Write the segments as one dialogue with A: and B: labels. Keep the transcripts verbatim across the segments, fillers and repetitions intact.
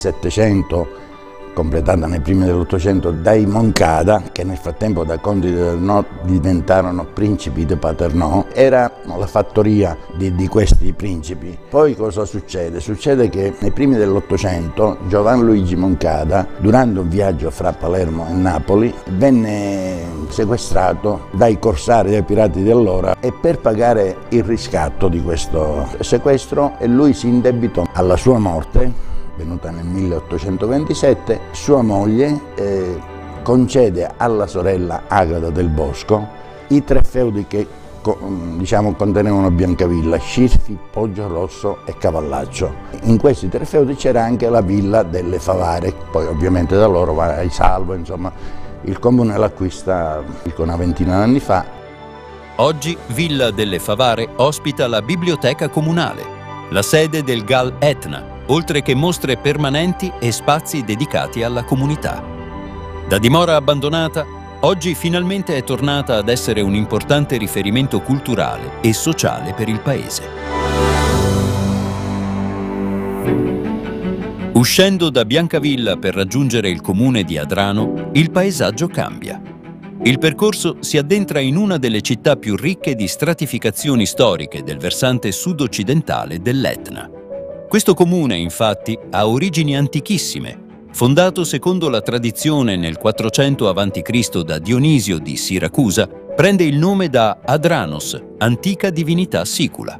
A: settecento, completata nei primi dell'Ottocento dai Moncada, che nel frattempo da conti del nord diventarono principi di Paternò. Era la fattoria di, di questi principi. Poi cosa succede? Succede che nei primi dell'Ottocento Giovan Luigi Moncada, durante un viaggio fra Palermo e Napoli, venne sequestrato dai corsari, dai pirati di allora, e per pagare il riscatto di questo sequestro lui si indebitò. Alla sua morte, venuta nel milleottocentoventisette, sua moglie eh, concede alla sorella Agata del Bosco i tre feudi che co diciamo, contenevano Biancavilla: Scirfi, Poggiogrosso e Cavallaccio. In questi tre feudi c'era anche la villa delle Favare, poi ovviamente da loro va ai Salvo, insomma il comune l'acquista una ventina d'anni fa.
B: Oggi Villa delle Favare ospita la biblioteca comunale, la sede del G A L Etna, oltre che mostre permanenti e spazi dedicati alla comunità. Da dimora abbandonata, oggi finalmente è tornata ad essere un importante riferimento culturale e sociale per il paese. Uscendo da Biancavilla per raggiungere il comune di Adrano, il paesaggio cambia. Il percorso si addentra in una delle città più ricche di stratificazioni storiche del versante sud-occidentale dell'Etna. Questo comune, infatti, ha origini antichissime. Fondato secondo la tradizione nel quattrocento avanti Cristo da Dionisio di Siracusa, prende il nome da Adranos, antica divinità sicula.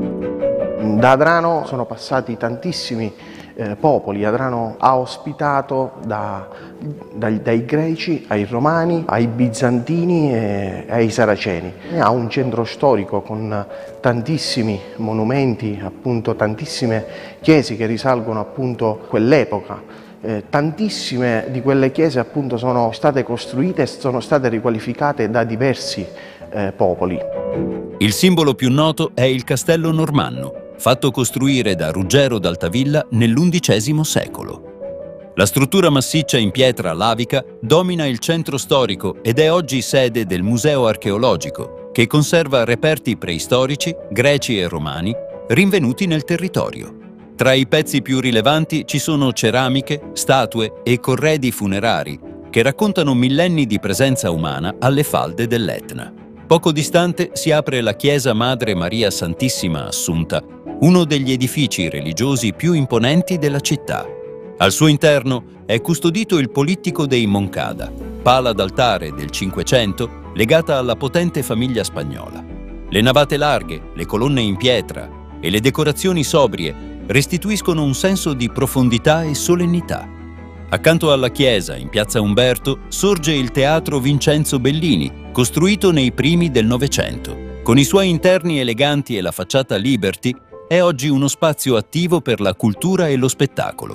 C: Da Adrano sono passati tantissimi eh, popoli. Adrano ha ospitato da, dai, dai greci ai romani, ai bizantini e ai saraceni. Ha un centro storico con tantissimi monumenti, appunto tantissime chiese che risalgono appunto a quell'epoca. Eh, tantissime di quelle chiese appunto sono state costruite e sono state riqualificate da diversi eh, popoli.
B: Il simbolo più noto è il castello normanno, fatto costruire da Ruggero d'Altavilla nell'undicesimo secolo. La struttura massiccia in pietra lavica domina il centro storico ed è oggi sede del Museo archeologico, che conserva reperti preistorici, greci e romani, rinvenuti nel territorio. Tra i pezzi più rilevanti ci sono ceramiche, statue e corredi funerari che raccontano millenni di presenza umana alle falde dell'Etna. Poco distante si apre la chiesa Madre Maria Santissima Assunta, uno degli edifici religiosi più imponenti della città. Al suo interno è custodito il Polittico dei Moncada, pala d'altare del Cinquecento legata alla potente famiglia spagnola. Le navate larghe, le colonne in pietra e le decorazioni sobrie restituiscono un senso di profondità e solennità. Accanto alla chiesa, in piazza Umberto, sorge il Teatro Vincenzo Bellini, costruito nei primi del Novecento. Con i suoi interni eleganti e la facciata Liberty, è oggi uno spazio attivo per la cultura e lo spettacolo.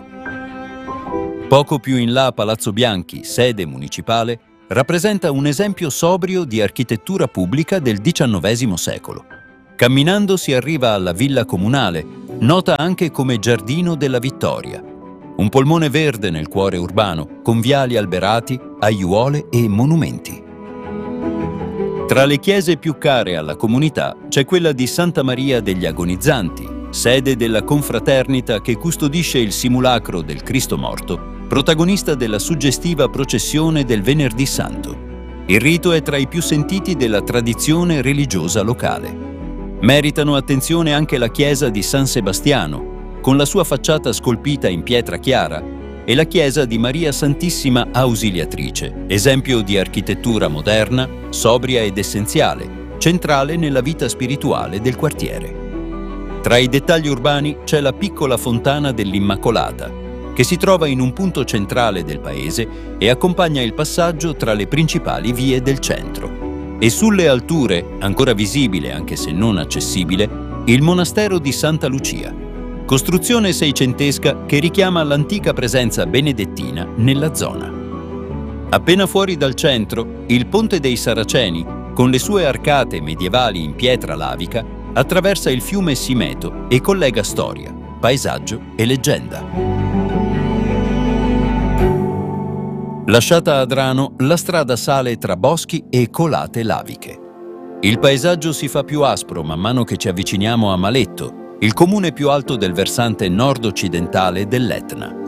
B: Poco più in là Palazzo Bianchi, sede municipale, rappresenta un esempio sobrio di architettura pubblica del diciannovesimo secolo. Camminando si arriva alla villa comunale, nota anche come Giardino della Vittoria, un polmone verde nel cuore urbano, con viali alberati, aiuole e monumenti. Tra le chiese più care alla comunità c'è quella di Santa Maria degli Agonizzanti, sede della confraternita che custodisce il simulacro del Cristo morto, protagonista della suggestiva processione del Venerdì Santo. Il rito è tra i più sentiti della tradizione religiosa locale. Meritano attenzione anche la chiesa di San Sebastiano, con la sua facciata scolpita in pietra chiara, e la chiesa di Maria Santissima Ausiliatrice, esempio di architettura moderna, sobria ed essenziale, centrale nella vita spirituale del quartiere. Tra i dettagli urbani c'è la piccola fontana dell'Immacolata, che si trova in un punto centrale del paese e accompagna il passaggio tra le principali vie del centro. E sulle alture, ancora visibile anche se non accessibile, il monastero di Santa Lucia, costruzione seicentesca che richiama l'antica presenza benedettina nella zona. Appena fuori dal centro, il Ponte dei Saraceni, con le sue arcate medievali in pietra lavica, attraversa il fiume Simeto e collega storia, paesaggio e leggenda. Lasciata Adrano, la strada sale tra boschi e colate laviche. Il paesaggio si fa più aspro man mano che ci avviciniamo a Maletto, il comune più alto del versante nord-occidentale dell'Etna.